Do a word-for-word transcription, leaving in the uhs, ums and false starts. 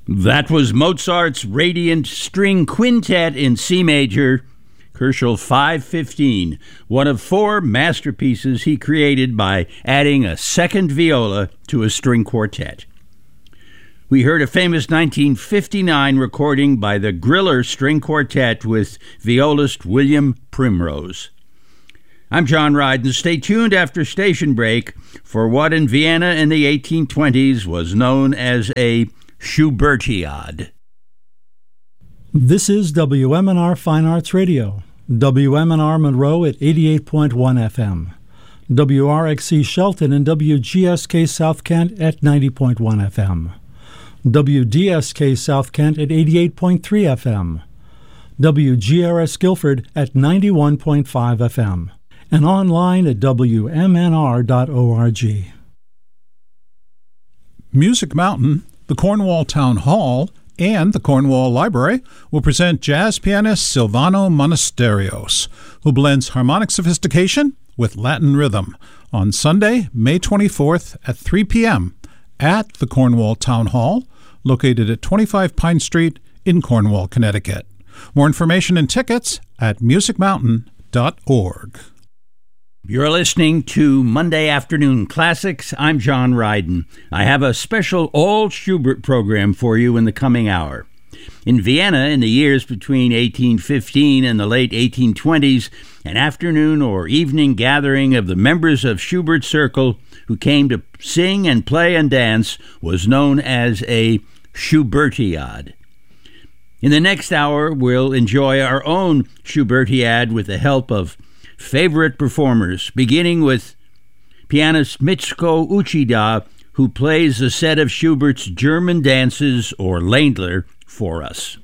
That was Mozart's Radiant String Quintet in C major, Köchel five fifteen, one of four masterpieces he created by adding a second viola to a string quartet. We heard a famous nineteen fifty-nine recording by the Griller String Quartet with violist William Primrose. I'm John Ryden. Stay tuned after station break for what in Vienna in the eighteen twenties was known as a Schubertiade. This is W M N R Fine Arts Radio, W M N R Monroe at eighty-eight point one F M, W R X C Shelton and W G S K South Kent at ninety point one F M, W D S K South Kent at eighty-eight point three F M, W G R S Guilford at ninety-one point five F M, and online at W M N R dot org. Music Mountain, the Cornwall Town Hall, and the Cornwall Library will present jazz pianist Silvano Monasterios, who blends harmonic sophistication with Latin rhythm on Sunday, May twenty-fourth at three p.m. at the Cornwall Town Hall, located at twenty-five Pine Street in Cornwall, Connecticut. More information and tickets at music mountain dot org. You're listening to Monday Afternoon Classics. I'm John Ryden. I have a special all Schubert program for you in the coming hour. In Vienna, in the years between eighteen fifteen and the late eighteen twenties, an afternoon or evening gathering of the members of Schubert's Circle who came to sing and play and dance was known as a Schubertiade. In the next hour, we'll enjoy our own Schubertiade with the help of favorite performers, beginning with pianist Mitsuko Uchida, who plays a set of Schubert's German dances, or Ländler, for us.